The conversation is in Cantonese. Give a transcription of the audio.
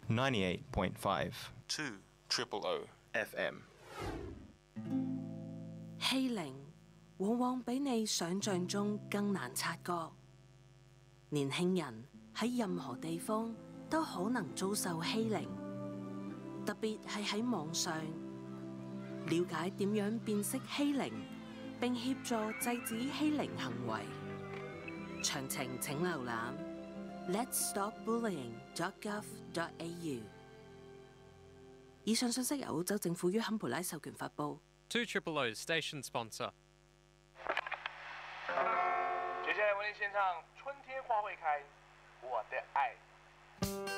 98.5 2 Triple O FM。 欺凌往往比你想象中更難察覺。年輕人喺任何地方都可能遭受欺凌，特別係喺網上。了解點樣辨識欺凌，並協助制止欺凌行為。詳情請瀏覽 letsstopbullying.gov.au。以上信息由澳洲政府於坎培拉授權發布。 2 Triple O Station Sponsor。 接下来为您献唱《春天花会开》，我的爱。